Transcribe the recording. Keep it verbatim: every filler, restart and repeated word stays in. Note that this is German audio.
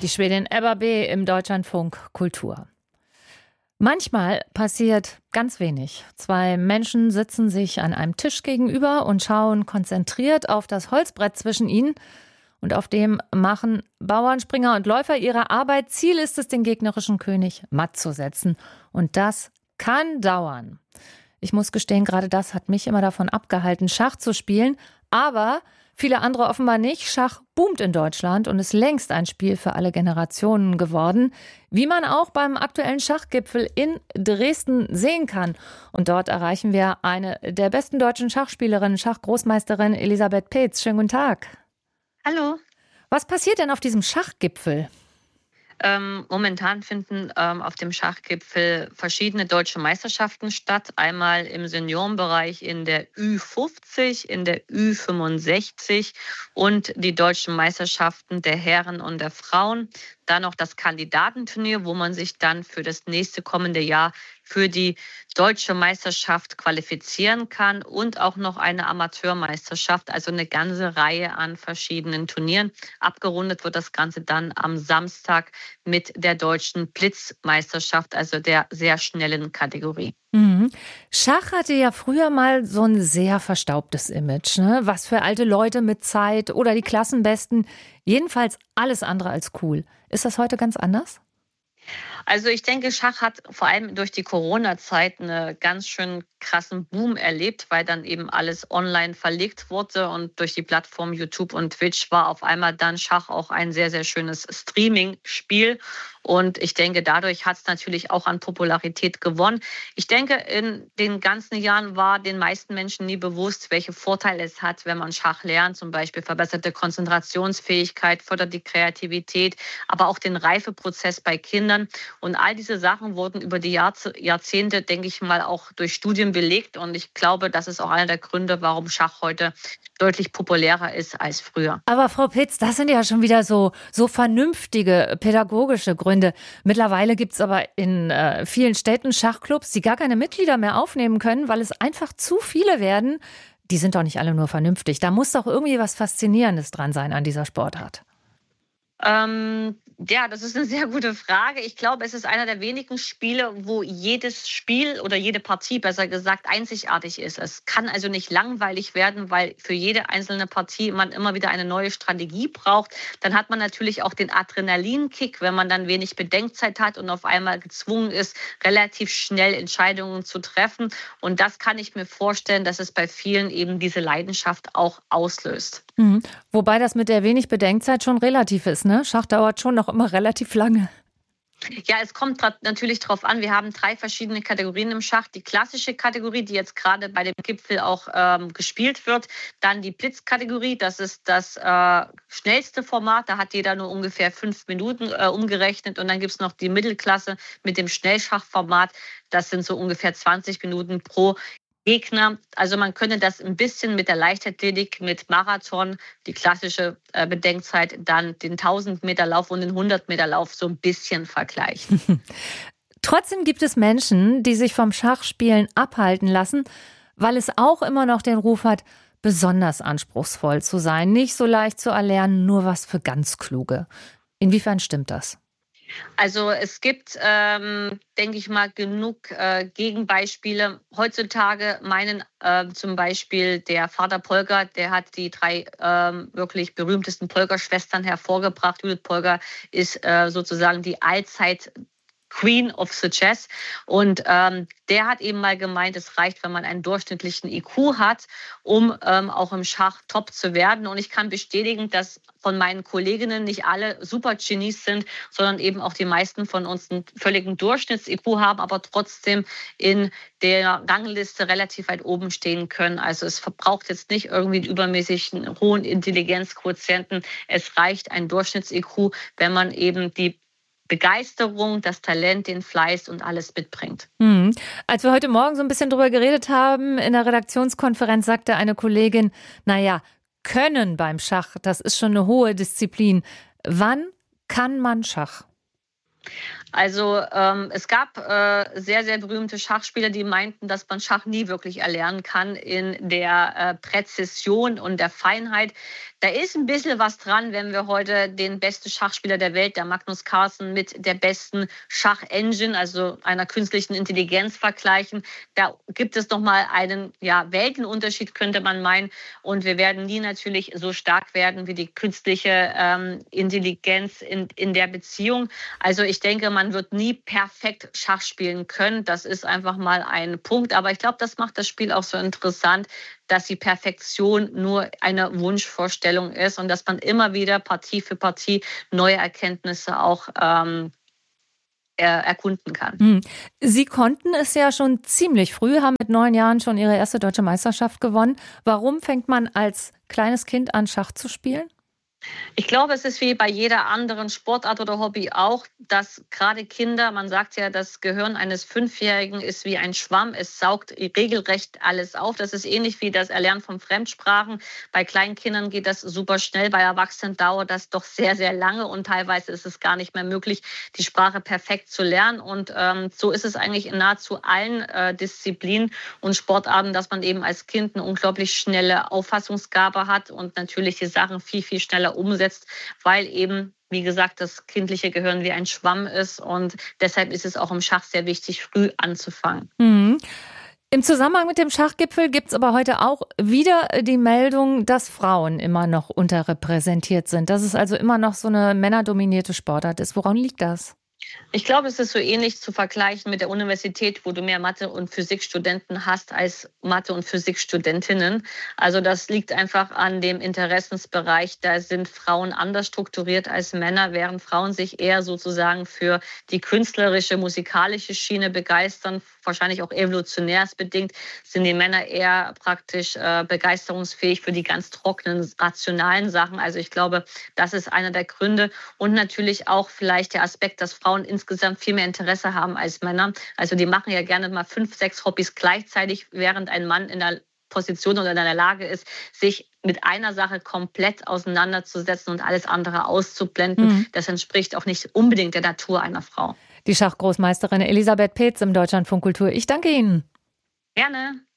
Die Schwedin Ebba B. im Deutschlandfunk Kultur. Manchmal passiert ganz wenig. Zwei Menschen sitzen sich an einem Tisch gegenüber und schauen konzentriert auf das Holzbrett zwischen ihnen. Und auf dem machen Bauern, Springer und Läufer ihre Arbeit. Ziel ist es, den gegnerischen König matt zu setzen. Und das kann dauern. Ich muss gestehen, gerade das hat mich immer davon abgehalten, Schach zu spielen. Aber viele andere offenbar nicht. Schach boomt in Deutschland und ist längst ein Spiel für alle Generationen geworden. Wie man auch beim aktuellen Schachgipfel in Dresden sehen kann. Und dort erreichen wir eine der besten deutschen Schachspielerinnen, Schachgroßmeisterin Elisabeth Peetz. Schönen guten Tag. Hallo. Was passiert denn auf diesem Schachgipfel? Ähm, momentan finden ähm, auf dem Schachgipfel verschiedene deutsche Meisterschaften statt. Einmal im Seniorenbereich in der Ü fünfzig, in der Ü fünfundsechzig und die deutschen Meisterschaften der Herren und der Frauen. Dann noch das Kandidatenturnier, wo man sich dann für das nächste kommende Jahr für die deutsche Meisterschaft qualifizieren kann und auch noch eine Amateurmeisterschaft, also eine ganze Reihe an verschiedenen Turnieren. Abgerundet wird das Ganze dann am Samstag mit der deutschen Blitzmeisterschaft, also der sehr schnellen Kategorie. Mhm. Schach hatte ja früher mal so ein sehr verstaubtes Image, ne? Was für alte Leute mit Zeit oder die Klassenbesten. Jedenfalls alles andere als cool. Ist das heute ganz anders? Also ich denke, Schach hat vor allem durch die Corona-Zeit einen ganz schön krassen Boom erlebt, weil dann eben alles online verlegt wurde und durch die Plattform YouTube und Twitch war auf einmal dann Schach auch ein sehr, sehr schönes Streaming-Spiel. Und ich denke, dadurch hat es natürlich auch an Popularität gewonnen. Ich denke, in den ganzen Jahren war den meisten Menschen nie bewusst, welche Vorteile es hat, wenn man Schach lernt. Zum Beispiel verbesserte Konzentrationsfähigkeit, fördert die Kreativität, aber auch den Reifeprozess bei Kindern. Und all diese Sachen wurden über die Jahrzehnte, denke ich mal, auch durch Studien belegt. Und ich glaube, das ist auch einer der Gründe, warum Schach heute deutlich populärer ist als früher. Aber Frau Peetz, das sind ja schon wieder so, so vernünftige pädagogische Gründe. Mittlerweile gibt es aber in äh, vielen Städten Schachclubs, die gar keine Mitglieder mehr aufnehmen können, weil es einfach zu viele werden. Die sind doch nicht alle nur vernünftig. Da muss doch irgendwie was Faszinierendes dran sein an dieser Sportart. Ähm, ja, das ist eine sehr gute Frage. Ich glaube, es ist einer der wenigen Spiele, wo jedes Spiel oder jede Partie, besser gesagt, einzigartig ist. Es kann also nicht langweilig werden, weil für jede einzelne Partie man immer wieder eine neue Strategie braucht. Dann hat man natürlich auch den Adrenalinkick, wenn man dann wenig Bedenkzeit hat und auf einmal gezwungen ist, relativ schnell Entscheidungen zu treffen. Und das kann ich mir vorstellen, dass es bei vielen eben diese Leidenschaft auch auslöst. Mhm. Wobei das mit der wenig Bedenkzeit schon relativ ist, ne? Schach dauert schon noch immer relativ lange. Ja, es kommt natürlich darauf an. Wir haben drei verschiedene Kategorien im Schach. Die klassische Kategorie, die jetzt gerade bei dem Gipfel auch ähm, gespielt wird. Dann die Blitzkategorie, das ist das äh, schnellste Format. Da hat jeder nur ungefähr fünf Minuten äh, umgerechnet. Und dann gibt es noch die Mittelklasse mit dem Schnellschachformat. Das sind so ungefähr zwanzig Minuten pro Gegner. Also man könnte das ein bisschen mit der Leichtathletik, mit Marathon, die klassische äh, Bedenkzeit, dann den tausend Meter Lauf und den hundert Meter Lauf so ein bisschen vergleichen. Trotzdem gibt es Menschen, die sich vom Schachspielen abhalten lassen, weil es auch immer noch den Ruf hat, besonders anspruchsvoll zu sein, nicht so leicht zu erlernen, nur was für ganz Kluge. Inwiefern stimmt das? Also es gibt, ähm, denke ich mal, genug äh, Gegenbeispiele. Heutzutage meinen äh, zum Beispiel der Vater Polger, der hat die drei ähm, wirklich berühmtesten Polger-Schwestern hervorgebracht. Judith Polger ist äh, sozusagen die Allzeit Queen of the Chess. Und ähm, der hat eben mal gemeint, es reicht, wenn man einen durchschnittlichen I Q hat, um ähm, auch im Schach top zu werden. Und ich kann bestätigen, dass von meinen Kolleginnen nicht alle Super-Genies sind, sondern eben auch die meisten von uns einen völligen Durchschnitts-I Q haben, aber trotzdem in der Rangliste relativ weit oben stehen können. Also es verbraucht jetzt nicht irgendwie einen übermäßigen hohen Intelligenzquotienten. Es reicht ein Durchschnitts-I Q, wenn man eben die Begeisterung, das Talent, den Fleiß und alles mitbringt. Hm. Als wir heute Morgen so ein bisschen drüber geredet haben, in der Redaktionskonferenz sagte eine Kollegin, naja, Können beim Schach, das ist schon eine hohe Disziplin. Wann kann man Schach? Also ähm, es gab äh, sehr, sehr berühmte Schachspieler, die meinten, dass man Schach nie wirklich erlernen kann in der äh, Präzision und der Feinheit. Da ist ein bisschen was dran, wenn wir heute den besten Schachspieler der Welt, der Magnus Carlsen, mit der besten Schachengine, also einer künstlichen Intelligenz vergleichen. Da gibt es nochmal einen ja, Weltenunterschied, könnte man meinen. Und wir werden nie natürlich so stark werden wie die künstliche ähm, Intelligenz in, in der Beziehung. Also ich denke, man wird nie perfekt Schach spielen können. Das ist einfach mal ein Punkt. Aber ich glaube, das macht das Spiel auch so interessant, dass die Perfektion nur eine Wunschvorstellung ist und dass man immer wieder Partie für Partie neue Erkenntnisse auch ähm, er, erkunden kann. Hm. Sie konnten es ja schon ziemlich früh, haben mit neun Jahren schon Ihre erste deutsche Meisterschaft gewonnen. Warum fängt man als kleines Kind an, Schach zu spielen? Ich glaube, es ist wie bei jeder anderen Sportart oder Hobby auch, dass gerade Kinder, man sagt ja, das Gehirn eines Fünfjährigen ist wie ein Schwamm, es saugt regelrecht alles auf. Das ist ähnlich wie das Erlernen von Fremdsprachen. Bei kleinen Kindern geht das super schnell, bei Erwachsenen dauert das doch sehr, sehr lange und teilweise ist es gar nicht mehr möglich, die Sprache perfekt zu lernen. Und ähm, so ist es eigentlich in nahezu allen äh, Disziplinen und Sportarten, dass man eben als Kind eine unglaublich schnelle Auffassungsgabe hat und natürlich die Sachen viel, viel schneller umsetzt, weil eben, wie gesagt, das kindliche Gehirn wie ein Schwamm ist und deshalb ist es auch im Schach sehr wichtig, früh anzufangen. Mhm. Im Zusammenhang mit dem Schachgipfel gibt es aber heute auch wieder die Meldung, dass Frauen immer noch unterrepräsentiert sind, dass es also immer noch so eine männerdominierte Sportart ist. Woran liegt das? Ich glaube, es ist so ähnlich zu vergleichen mit der Universität, wo du mehr Mathe- und Physikstudenten hast als Mathe- und Physikstudentinnen. Also das liegt einfach an dem Interessensbereich. Da sind Frauen anders strukturiert als Männer, während Frauen sich eher sozusagen für die künstlerische, musikalische Schiene begeistern. Wahrscheinlich auch evolutionärsbedingt sind die Männer eher praktisch äh, begeisterungsfähig für die ganz trockenen, rationalen Sachen. Also ich glaube, das ist einer der Gründe. Und natürlich auch vielleicht der Aspekt, dass Frauen insgesamt viel mehr Interesse haben als Männer. Also die machen ja gerne mal fünf, sechs Hobbys gleichzeitig, während ein Mann in der Position oder in der Lage ist, sich mit einer Sache komplett auseinanderzusetzen und alles andere auszublenden. Mhm. Das entspricht auch nicht unbedingt der Natur einer Frau. Die Schachgroßmeisterin Elisabeth Peetz im Deutschlandfunk Kultur. Ich danke Ihnen. Gerne.